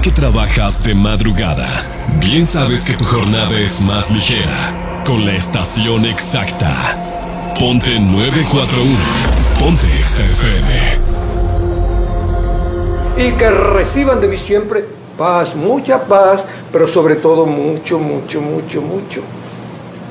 que trabajas de madrugada, bien sabes que tu jornada es más ligera con la estación exacta. Ponte 941. Ponte Exa FM. Y que reciban de mí siempre paz, mucha paz, pero sobre todo mucho, mucho, mucho, mucho